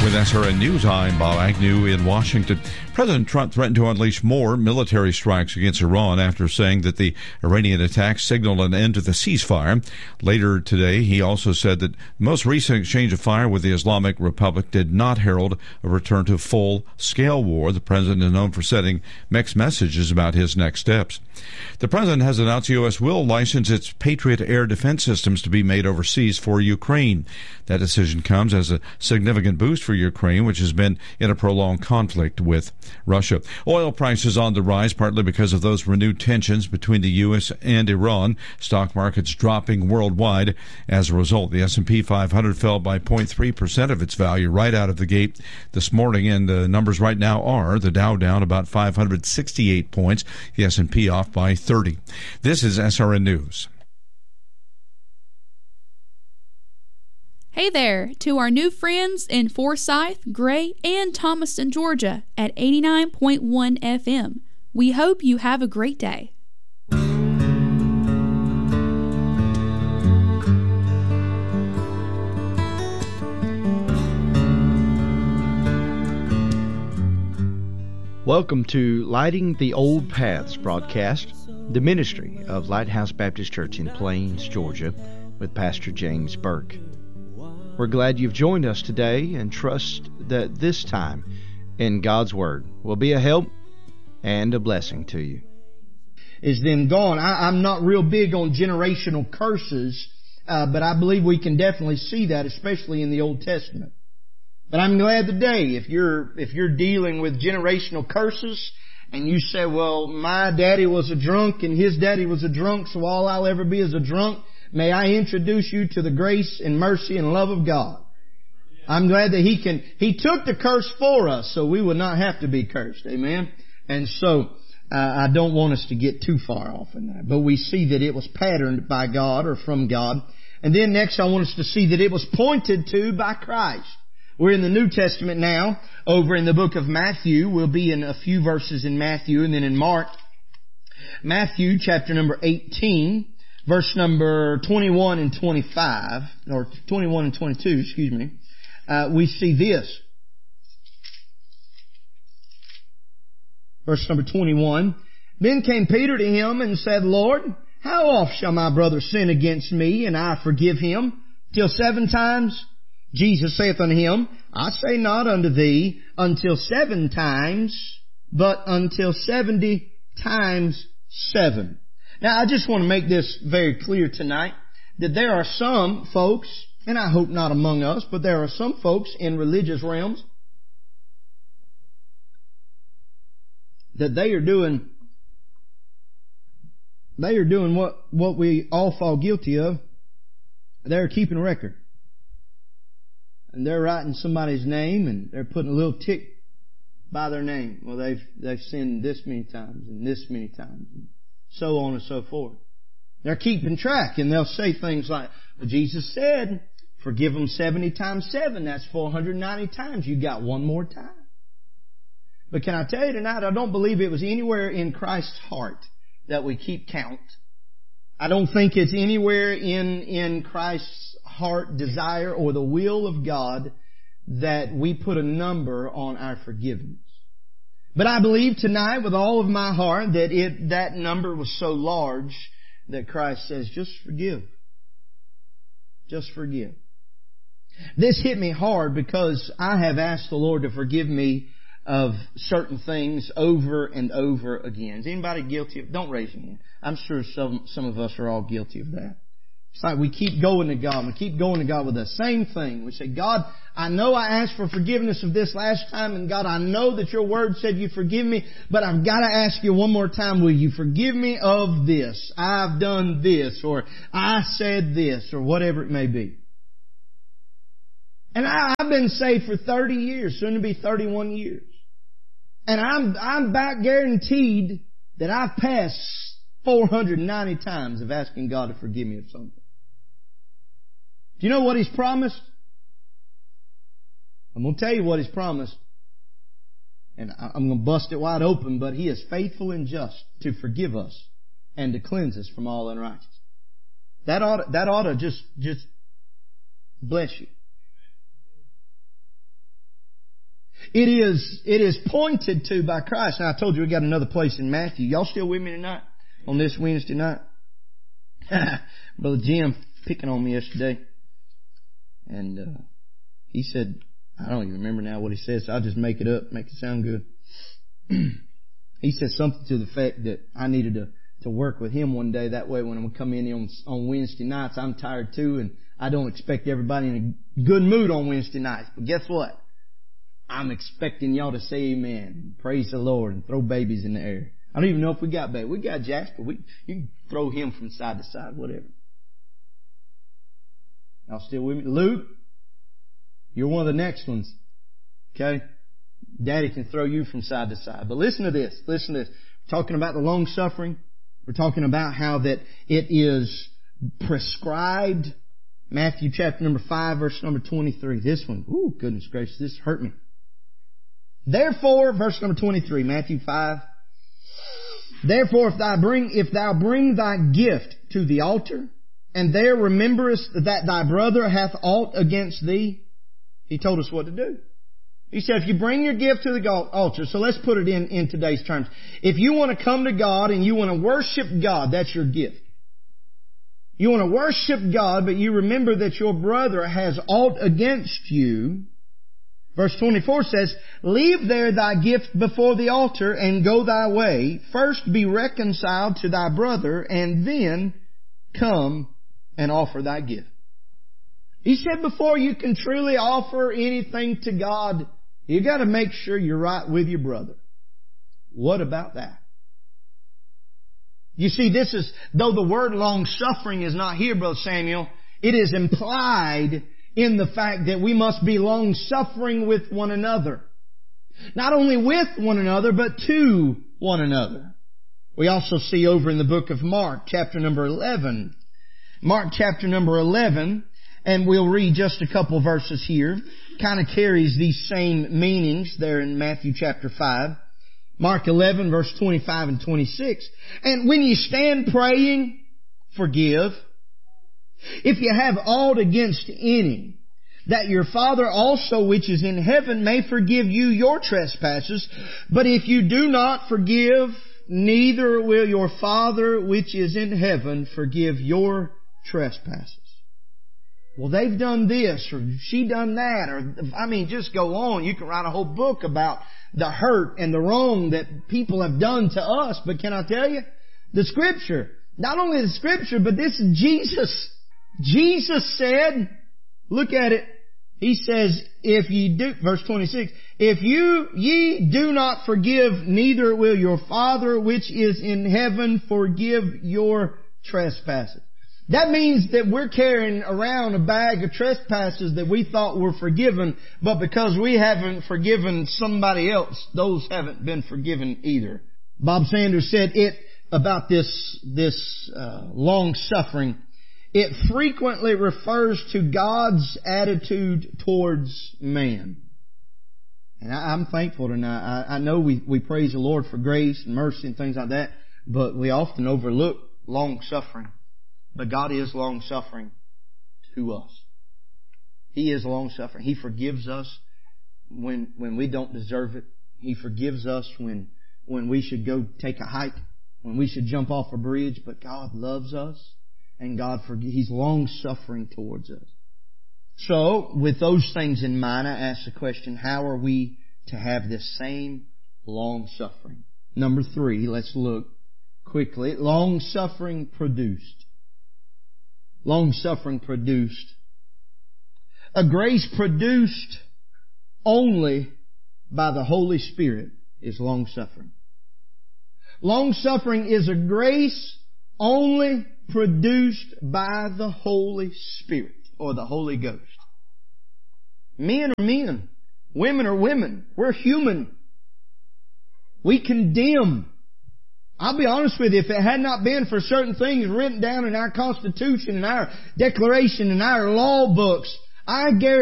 With SRN News, I'm Bob Agnew in Washington. President Trump threatened to unleash more military strikes against Iran after saying that the Iranian attack signaled an end to the ceasefire. Later today, he also said that the most recent exchange of fire with the Islamic Republic did not herald a return to full-scale war. The president is known for sending mixed messages about his next steps. The president has announced the U.S. will license its Patriot air defense systems to be made overseas for Ukraine. That decision comes as a significant boost for Ukraine, which has been in a prolonged conflict with Russia. Oil prices on the rise, partly because of those renewed tensions between the U.S. and Iran. Stock markets dropping worldwide. As a result, the S&P 500 fell by 0.3% of its value right out of the gate this morning, and the numbers right now are the Dow down about 568 points, the S&P off by 30. This is SRN News. Hey there to our new friends in Forsyth, Gray, and Thomaston, Georgia at 89.1 FM. We hope you have a great day. Welcome to Lighting the Old Paths broadcast, the ministry of Lighthouse Baptist Church in Plains, Georgia, with Pastor James Burke. We're glad you've joined us today and trust that this time in God's Word will be a help and a blessing to you. Is then gone. I'm not real big on generational curses, but I believe we can definitely see that, especially in the Old Testament. But I'm glad today, if you're dealing with generational curses, and you say, well, my daddy was a drunk and his daddy was a drunk, so all I'll ever be is a drunk, may I introduce you to the grace and mercy and love of God. I'm glad that He took the curse for us so we would not have to be cursed. Amen? And so, I don't want us to get too far off in that. But we see that it was patterned by God or from God. And then next I want us to see that it was pointed to by Christ. We're in the New Testament now, over in the book of Matthew. We'll be in a few verses in Matthew and then in Mark. Matthew chapter number 18. Verse number 21 and 25, or 21 and 22, excuse me, we see this. Verse number 21. Then came Peter to him and said, Lord, how oft shall my brother sin against me, and I forgive him? Till 7 times? Jesus saith unto him, I say not unto thee until 7 times, but until 70 times 7. Now, I just want to make this very clear tonight, that there are some folks, and I hope not among us, but there are some folks in religious realms that they are doing what we all fall guilty of. They're keeping record. And they're writing somebody's name and they're putting a little tick by their name. Well, they've sinned this many times and this many times, and so on and so forth. They're keeping track, and they'll say things like, well, Jesus said, forgive them 70 times 7. That's 490 times. You got one more time. But can I tell you tonight, I don't believe it was anywhere in Christ's heart that we keep count. I don't think it's anywhere in Christ's heart, desire, or the will of God that we put a number on our forgiveness. But I believe tonight with all of my heart that number was so large that Christ says, just forgive. Just forgive. This hit me hard because I have asked the Lord to forgive me of certain things over and over again. Is anybody guilty of? Don't raise your hand. I'm sure some of us are all guilty of that. It's like we keep going to God. We keep going to God with the same thing. We say, God, I know I asked for forgiveness of this last time, and God, I know that your word said you'd forgive me, but I've got to ask you one more time, will you forgive me of this? I've done this, or I said this, or whatever it may be. And I've been saved for 30 years, soon to be 31 years. And I'm back guaranteed that I've passed 490 times of asking God to forgive me of something. Do you know what He's promised? I'm going to tell you what He's promised. And I'm going to bust it wide open, but He is faithful and just to forgive us and to cleanse us from all unrighteousness. That ought to just bless you. It is pointed to by Christ. Now I told you we got another place in Matthew. Y'all still with me tonight? On this Wednesday night? Brother Jim picking on me yesterday. And he said, I don't even remember now what he said, so I'll just make it up, make it sound good. He said something to the fact that I needed to work with him one day. That way when I come in on Wednesday nights, I'm tired too, and I don't expect everybody in a good mood on Wednesday nights. But guess what? I'm expecting y'all to say amen, praise the Lord, and throw babies in the air. I don't even know if we got babies. We got Jasper. You can throw him from side to side, whatever. Y'all still with me? Luke, you're one of the next ones. Okay? Daddy can throw you from side to side. But listen to this. Listen to this. We're talking about the long suffering. We're talking about how that it is prescribed. Matthew chapter number 5, verse number 23. This one. Ooh, goodness gracious. This hurt me. Therefore, verse number 23, Matthew 5. Therefore, if thou bring thy gift to the altar, and there rememberest that thy brother hath aught against thee, he told us what to do. He said, if you bring your gift to the altar, so let's put it in today's terms. If you want to come to God and you want to worship God, that's your gift. You want to worship God, but you remember that your brother has aught against you. Verse 24 says, leave there thy gift before the altar and go thy way. First be reconciled to thy brother, and then come and offer thy gift. He said before you can truly offer anything to God, you got to make sure you're right with your brother. What about that? You see, this is, though the word long suffering is not here, Brother Samuel, it is implied in the fact that we must be long suffering with one another. Not only with one another, but to one another. We also see over in the book of Mark, chapter number 11. Mark chapter number 11, and we'll read just a couple verses here. Kind of carries these same meanings there in Matthew chapter 5. Mark 11, verse 25 and 26. And when you stand praying, forgive. If you have aught against any, that your Father also which is in heaven may forgive you your trespasses. But if you do not forgive, neither will your Father which is in heaven forgive your trespasses. Well, they've done this, or she done that, or, just go on. You can write a whole book about the hurt and the wrong that people have done to us. But can I tell you? The Scripture, not only the Scripture, but this is Jesus. Jesus said, look at it. He says, if ye do, verse 26, if ye do not forgive, neither will your Father which is in heaven forgive your trespasses. That means that we're carrying around a bag of trespasses that we thought were forgiven, but because we haven't forgiven somebody else, those haven't been forgiven either. Bob Sanders said about this long suffering. It frequently refers to God's attitude towards man. And I'm thankful tonight. I know we praise the Lord for grace and mercy and things like that, but we often overlook long suffering. But God is long suffering to us. He is long suffering. He forgives us when we don't deserve it. He forgives us when we should go take a hike, when we should jump off a bridge. But God loves us, and He's long suffering towards us. So, with those things in mind, I ask the question, how are we to have this same long suffering? Number 3, let's look quickly. Long suffering produced. Long suffering produced. A grace produced only by the Holy Spirit is long suffering. Long suffering is a grace only produced by the Holy Spirit or the Holy Ghost. Men are men. Women are women. We're human. We condemn. I'll be honest with you, if it had not been for certain things written down in our Constitution and our Declaration and our law books, I guarantee